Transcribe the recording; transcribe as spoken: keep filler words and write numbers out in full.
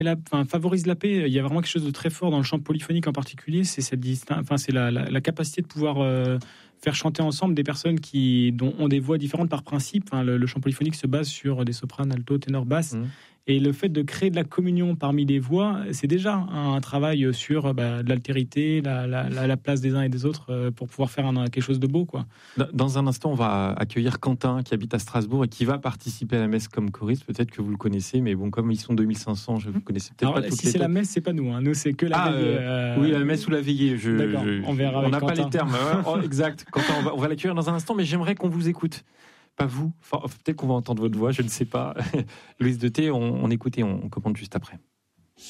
la, enfin, favorise la paix. Il y a vraiment quelque chose de très fort dans le chant polyphonique en particulier. C'est cette distin- enfin, c'est la, la, la capacité de pouvoir euh, faire chanter ensemble des personnes qui dont ont des voix différentes par principe. Enfin, le, le chant polyphonique se base sur des sopranes, alto, ténor, basse. Mmh. Et le fait de créer de la communion parmi les voix, c'est déjà un, un travail sur bah, de l'altérité, la, la, la, la place des uns et des autres euh, pour pouvoir faire un, quelque chose de beau, quoi. Dans un instant, on va accueillir Quentin qui habite à Strasbourg et qui va participer à la messe comme choriste. Peut-être que vous le connaissez, mais bon, comme ils sont deux mille cinq cents, je ne vous connaissais peut-être Alors, pas toutes si les c'est la messe, c'est pas nous. Hein. Nous, c'est que la ah, veillée. Euh, oui, la messe ou la veillée. Je, D'accord, je, on verra. On n'a pas Quentin. les termes. Hein. Oh, exact. Quentin, on va, on va l'accueillir dans un instant, mais j'aimerais qu'on vous écoute. Pas vous. Enfin, peut-être qu'on va entendre votre voix, je ne sais pas. Louise de T, on, on écoute et on, on commente juste après.